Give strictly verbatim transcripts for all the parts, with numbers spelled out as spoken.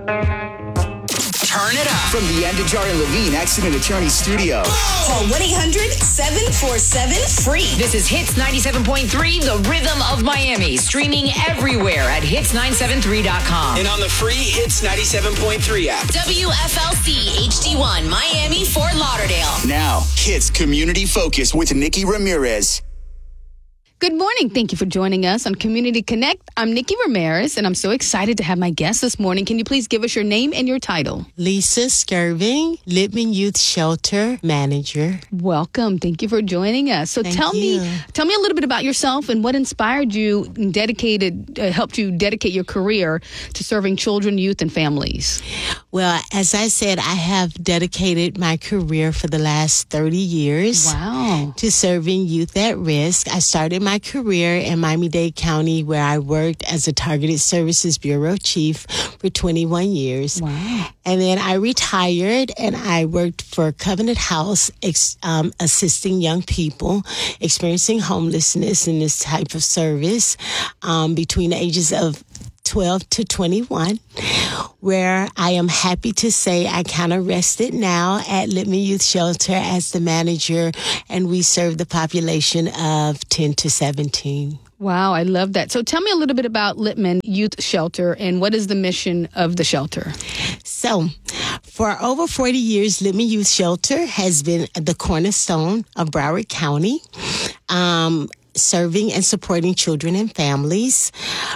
Turn it up. From the Andajar and Levine Accident Attorney Studio. Call one eight hundred seven four seven free. This is Hits ninety-seven point three, the rhythm of Miami. Streaming everywhere at hits nine seven three dot com. And on the free Hits ninety-seven point three app. W F L C H D one, Miami, Fort Lauderdale. Now, Hits Community Focus with Nikki Ramirez. Good morning. Thank you for joining us on Community Connect. I'm Nikki Ramirez, and I'm so excited to have my guest this morning. Can you please give us your name and your title? Lisa Skirving, Littman Youth Shelter Manager. Welcome. Thank you for joining us. So Thank tell you. me, tell me a little bit about yourself and what inspired you and dedicated, uh, helped you dedicate your career to serving children, youth, and families. Well, as I said, I have dedicated my career for the last thirty years Wow. to serving youth at risk. I started my career in Miami-Dade County, where I worked as a Targeted Services Bureau Chief for twenty-one years. Wow. And then I retired and I worked for Covenant House, ex- um, assisting young people experiencing homelessness in this type of service um, between the ages of twelve to twenty-one, where I am happy to say I kind of rested now at Littman Youth Shelter as the manager, and we serve the population of ten to seventeen. Wow, I love that. So tell me a little bit about Littman Youth Shelter and what is the mission of the shelter? So, for over forty years, Littman Youth Shelter has been the cornerstone of Broward County, um, serving and supporting children and families.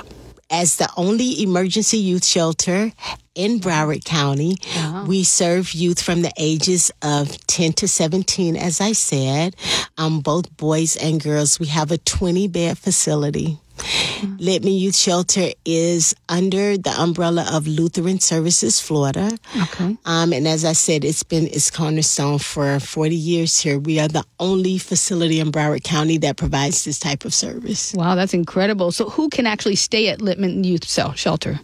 As the only emergency youth shelter in Broward County, Wow. we serve youth from the ages of ten to seventeen, as I said, um, both boys and girls. We have a twenty-bed facility. Mm-hmm. Littman Youth Shelter is under the umbrella of Lutheran Services Florida. Okay. Um, and as I said, it's been its cornerstone for forty years here. We are the only facility in Broward County that provides this type of service. Wow, that's incredible. So who can actually stay at Littman Youth Shelter?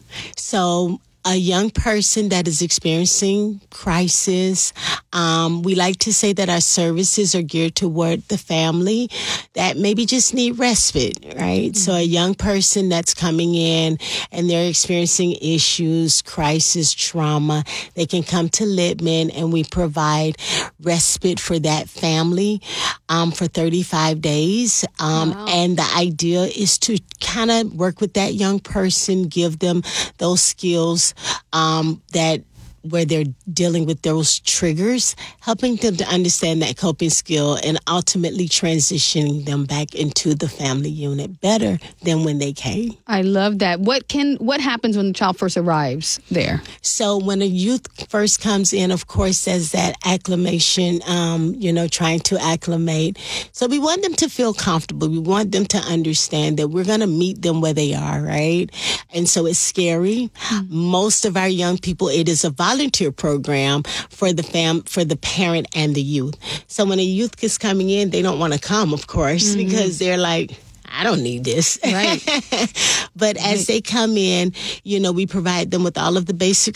So a young person that is experiencing crisis. Um, we like to say that our services are geared toward the family that maybe just need respite, right? Mm-hmm. So a young person that's coming in and they're experiencing issues, crisis, trauma, they can come to Littman and we provide respite for that family um, for thirty-five days. Um, Wow. And the idea is to kind of work with that young person, give them those skills Um, that where they're dealing with those triggers, helping them to understand that coping skill and ultimately transitioning them back into the family unit better than when they came. I love that. What can what happens when the child first arrives there? So when a youth first comes in, of course, there's that acclimation, um, you know, trying to acclimate. So we want them to feel comfortable. We want them to understand that we're going to meet them where they are, right? And so it's scary. Mm-hmm. Most of our young people, it is a volunteer program for the fam, for the parent and the youth. So when a youth is coming in, they don't want to come, of course, mm-hmm. because they're like, I don't need this. Right. But as right. they come in, you know, we provide them with all of the basic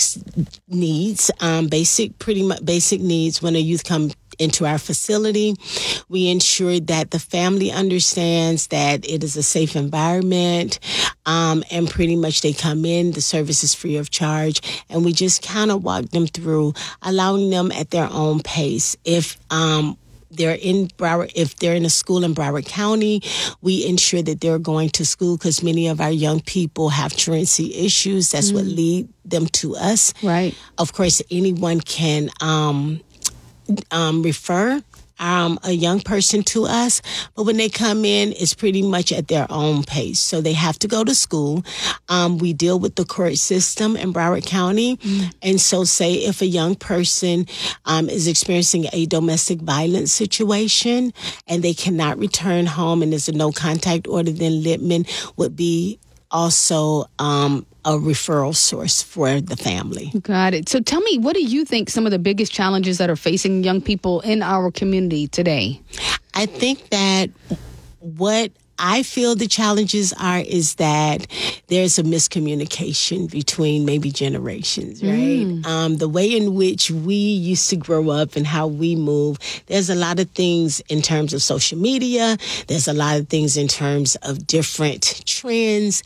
needs, um, basic, pretty much basic needs when a youth come into our facility. We ensure that the family understands that it is a safe environment, um, and pretty much they come in, the service is free of charge, and we just kind of walk them through, allowing them at their own pace. If um, they're in Broward, if they're in a school in Broward County, we ensure that they're going to school because many of our young people have truancy issues. That's mm. what lead them to us. Right. Of course, anyone can um, um, refer um, a young person to us, but when they come in, it's pretty much at their own pace. So they have to go to school. Um, we deal with the court system in Broward County. Mm. And so say if a young person um, is experiencing a domestic violence situation and they cannot return home and there's a no contact order, then Littman would be also um, a referral source for the family. Got it. So tell me, what do you think some of the biggest challenges that are facing young people in our community today? I think that what I feel the challenges are is that there's a miscommunication between maybe generations, right? Mm. Um, the way in which we used to grow up and how we move, there's a lot of things in terms of social media. There's a lot of things in terms of different trends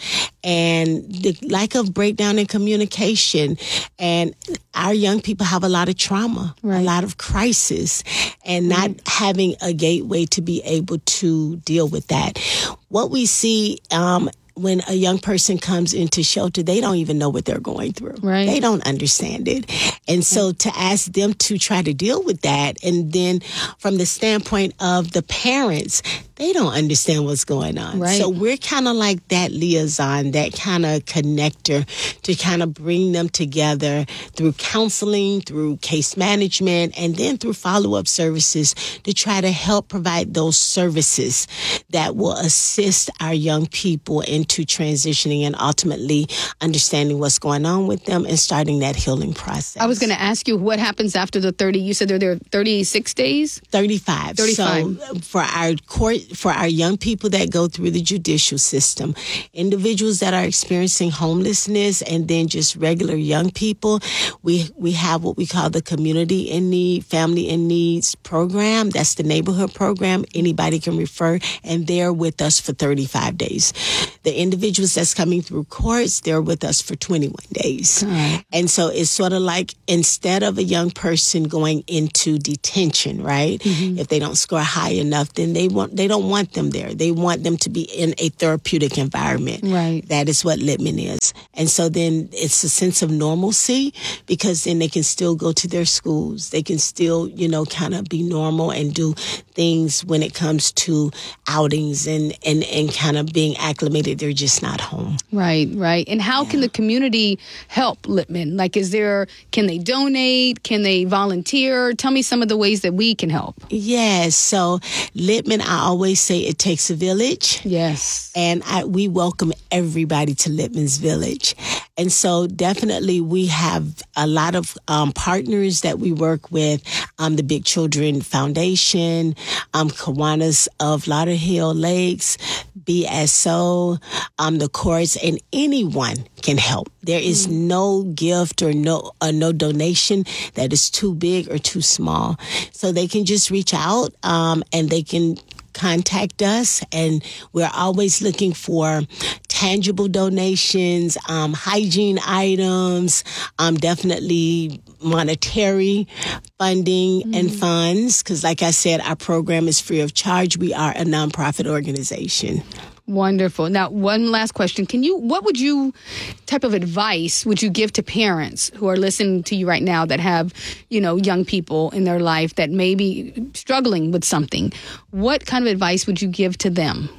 and the lack of breakdown in communication. And our young people have a lot of trauma, right. a lot of crisis, and not mm. having a gateway to be able to deal with that. What we see um, when a young person comes into shelter, they don't even know what they're going through. Right. They don't understand it. And so to ask them to try to deal with that, and then from the standpoint of the parents, they don't understand what's going on. Right. So we're kind of like that liaison, that kind of connector to kind of bring them together through counseling, through case management, and then through follow-up services to try to help provide those services that will assist our young people into transitioning and ultimately understanding what's going on with them and starting that healing process. I was going to ask you what happens after the thirty. You said they're there thirty-six days? thirty-five. thirty-five. So for our court, for our young people that go through the judicial system, individuals that are experiencing homelessness, and then just regular young people, we we have what we call the Community in Need, Family in Needs program. That's the neighborhood program. Anybody can refer, and they're with us for thirty-five days. The individuals that's coming through courts, they're with us for twenty-one days. Right. And so it's sort of like instead of a young person going into detention, right? Mm-hmm. If they don't score high enough, then they want they don't want them there. They want them to be in a therapeutic environment. Right. That is what Littman is. And so then it's a sense of normalcy, because then they can still go to their schools. They can still, you know, kind of be normal and do things when it comes to outings and, and, and kind of being acclimated. They're just not home. Right, right. And how yeah. can the community help Littman? Like, is there, can they donate? Can they volunteer? Tell me some of the ways that we can help. Yes. So Littman, I always say it takes a village. Yes. And I, we welcome everybody to Littman's Village. And so definitely we have a lot of um, partners that we work with, um, the Big Children Foundation, um, Kiwanis of Lauderhill Lakes, B S O, um, the courts, and anyone can help. There is no gift or no uh, no donation that is too big or too small. So they can just reach out um, and they can contact us, and we're always looking for tangible donations, um, hygiene items, um, definitely monetary funding mm-hmm. and funds, because like I said, our program is free of charge. We are a nonprofit organization. Wonderful. Now, one last question. Can you, what would you, type of advice would you give to parents who are listening to you right now that have, you know, young people in their life that may be struggling with something? What kind of advice would you give to them?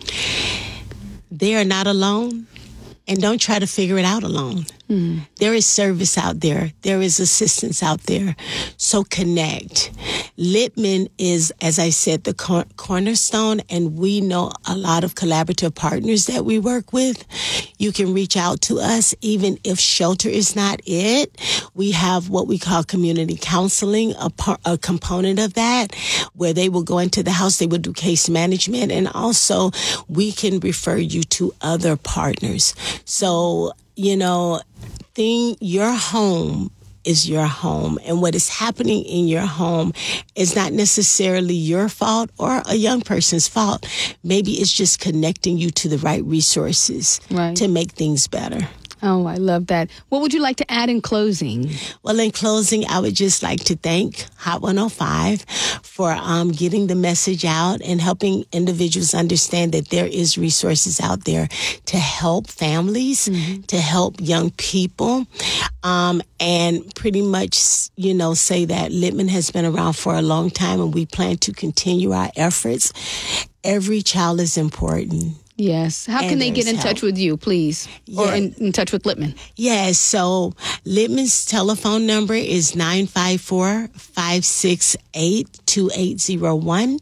They are not alone, and don't try to figure it out alone. Mm. There is service out there. There is assistance out there. So connect. Littman is, as I said, the cor- cornerstone, and we know a lot of collaborative partners that we work with. You can reach out to us, even if shelter is not it. We have what we call community counseling, a, par- a component of that, where they will go into the house, they will do case management, and also we can refer you to other partners. So, you know, thing, your home is your home, and what is happening in your home is not necessarily your fault or a young person's fault. Maybe it's just connecting you to the right resources right. to make things better. Oh, I love that. What would you like to add in closing? Well, in closing, I would just like to thank Hot one oh five for um, getting the message out and helping individuals understand that there is resources out there to help families, mm-hmm. to help young people, um, and pretty much, you know, say that Littman has been around for a long time, and we plan to continue our efforts. Every child is important. Yes. How can they get in help. touch with you, please? Yeah. Or in, in touch with Littman? Yes. So Littman's telephone number is nine five four, five six eight, two eight zero one.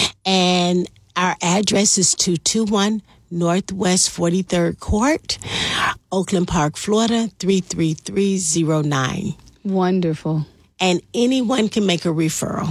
And our address is two two one Northwest forty-third Court, Oakland Park, Florida, three three three zero nine. Wonderful. And anyone can make a referral.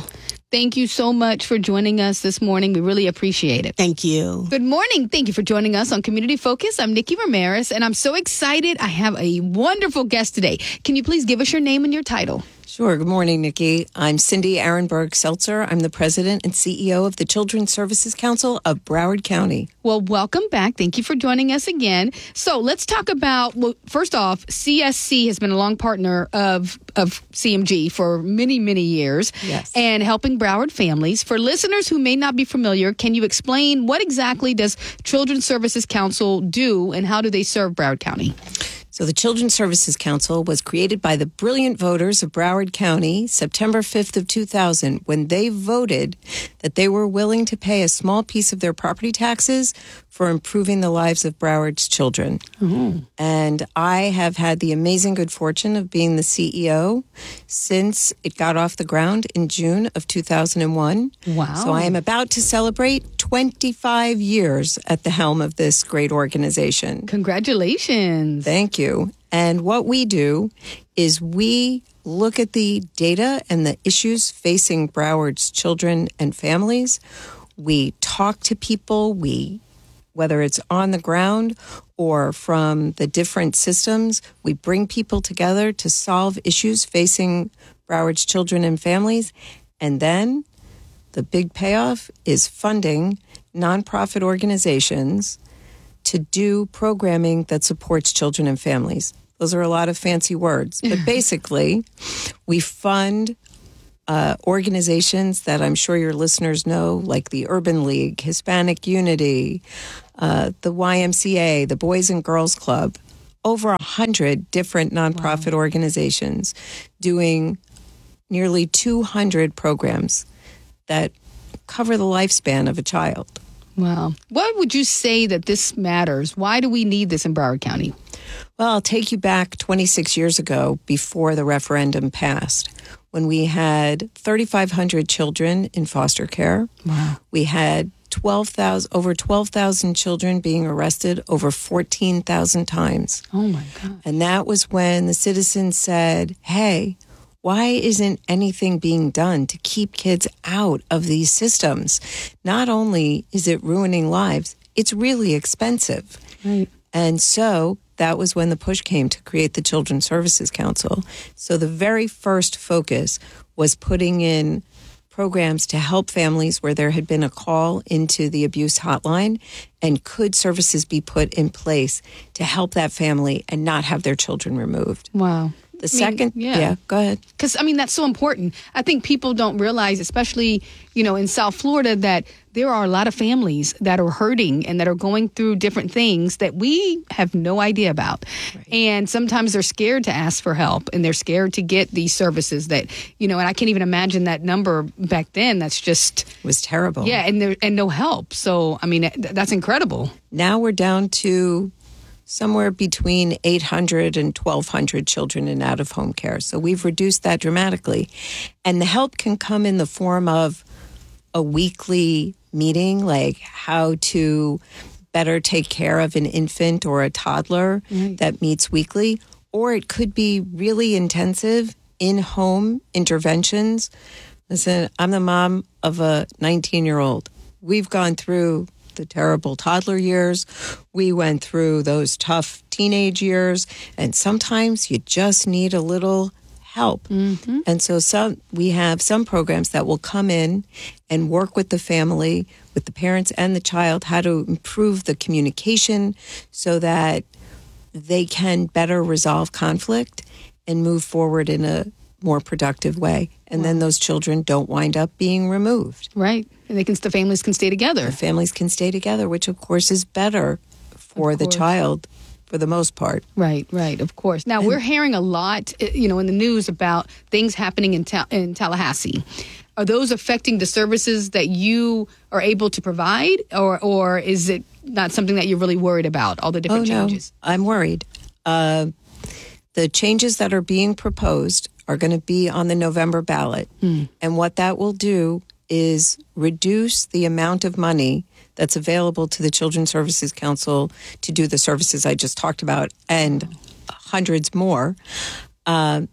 Thank you so much for joining us this morning. We really appreciate it. Thank you. Good morning. Thank you for joining us on Community Focus. I'm Nikki Ramirez, and I'm so excited. I have a wonderful guest today. Can you please give us your name and your title? Sure. Good morning, Nikki. I'm Cindy Arenberg Seltzer. I'm the president and C E O of the Children's Services Council of Broward County. Well, welcome back. Thank you for joining us again. So let's talk about, well, first off, C S C has been a long partner of, of C M G for many, many years. Yes. And helping Broward families. For listeners who may not be familiar, can you explain what exactly does Children's Services Council do and how do they serve Broward County? So the Children's Services Council was created by the brilliant voters of Broward County September fifth of two thousand when they voted that they were willing to pay a small piece of their property taxes for improving the lives of Broward's children. Mm-hmm. And I have had the amazing good fortune of being the C E O since it got off the ground in June of two thousand one. Wow. So I am about to celebrate twenty-five years at the helm of this great organization. Congratulations. Thank you. And what we do is we look at the data and the issues facing Broward's children and families. We talk to people, we whether it's on the ground or from the different systems, we bring people together to solve issues facing Broward's children and families. And then the big payoff is funding nonprofit organizations to do programming that supports children and families. Those are a lot of fancy words, but basically we fund uh, organizations that I'm sure your listeners know, like the Urban League, Hispanic Unity, uh, the Y M C A, the Boys and Girls Club, over a hundred different nonprofit wow. organizations doing nearly two hundred programs that cover the lifespan of a child. Wow. What would you say that this matters? Why do we need this in Broward County? Well, I'll take you back twenty-six years ago before the referendum passed, when we had thirty-five hundred children in foster care. Wow. We had twelve thousand, over twelve thousand children being arrested over fourteen thousand times. Oh, my God. And that was when the citizens said, hey, why isn't anything being done to keep kids out of these systems? Not only is it ruining lives, it's really expensive. Right. And so that was when the push came to create the Children's Services Council. So the very first focus was putting in programs to help families where there had been a call into the abuse hotline, and could services be put in place to help that family and not have their children removed. Wow. The I mean, second, yeah. yeah, go ahead. Because, I mean, that's so important. I think people don't realize, especially, you know, in South Florida, that there are a lot of families that are hurting and that are going through different things that we have no idea about. Right. And sometimes they're scared to ask for help, and they're scared to get these services that, you know, and I can't even imagine that number back then. That's just... It was terrible. Yeah, and there, and no help. So, I mean, that's incredible. Now we're down to somewhere between eight hundred and twelve hundred children in out-of-home care. So we've reduced that dramatically. And the help can come in the form of a weekly meeting, like how to better take care of an infant or a toddler right. that meets weekly. Or it could be really intensive in-home interventions. Listen, I'm the mom of a nineteen-year-old. We've gone through the terrible toddler years. We went through those tough teenage years, and sometimes you just need a little help. Mm-hmm. And so some we have some programs that will come in and work with the family, with the parents and the child, how to improve the communication so that they can better resolve conflict and move forward in a more productive way. And wow. then those children don't wind up being removed. Right. And they can, the families can stay together. The families can stay together, which of course is better for the child for the most part. Right, right, of course. Now, and we're hearing a lot, you know, in the news about things happening in, ta- in Tallahassee. Are those affecting the services that you are able to provide, or or is it not something that you're really worried about, all the different oh, changes? No, I'm worried. Uh, the changes that are being proposed are going to be on the November ballot. Hmm. And what that will do is reduce the amount of money that's available to the Children's Services Council to do the services I just talked about and hundreds more. Uh,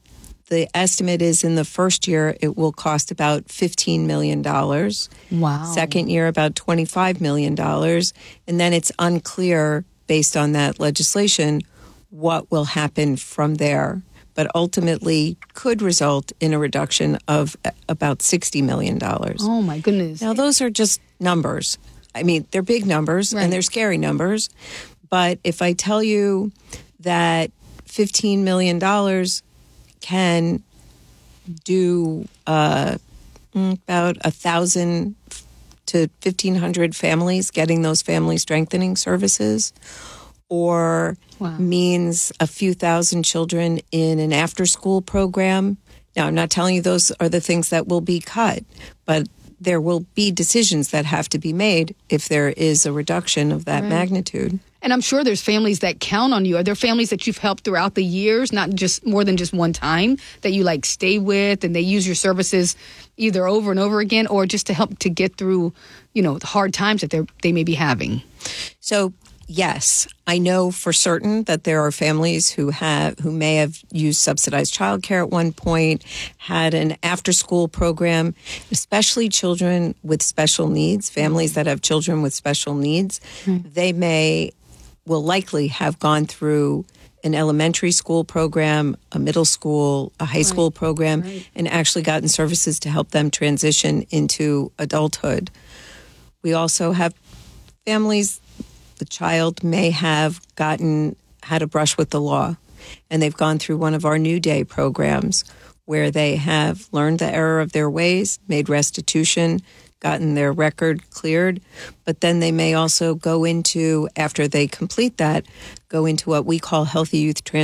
The estimate is in the first year, it will cost about fifteen million dollars. Wow. Second year, about twenty-five million dollars. And then it's unclear, based on that legislation, what will happen from there. But ultimately could result in a reduction of about sixty million dollars. Oh, my goodness. Now, those are just numbers. I mean, they're big numbers, Right. and they're scary numbers. But if I tell you that fifteen million dollars can do uh, about a thousand to fifteen hundred families getting those family strengthening services, or Wow. means a few thousand children in an after-school program. Now, I'm not telling you those are the things that will be cut, but there will be decisions that have to be made if there is a reduction of that Right. magnitude. And I'm sure there's families that count on you. Are there families that you've helped throughout the years, not just more than just one time, that you like stay with and they use your services either over and over again, or just to help to get through, you know, the hard times that they they may be having? So, yes, I know for certain that there are families who have who may have used subsidized childcare at one point, had an after-school program, especially children with special needs, families that have children with special needs. They may, will likely have gone through an elementary school program, a middle school, a high school program, and actually gotten services to help them transition into adulthood. We also have families, the child may have gotten, had a brush with the law, and they've gone through one of our New Day programs where they have learned the error of their ways, made restitution, gotten their record cleared, but then they may also go into, after they complete that, go into what we call Healthy Youth Transition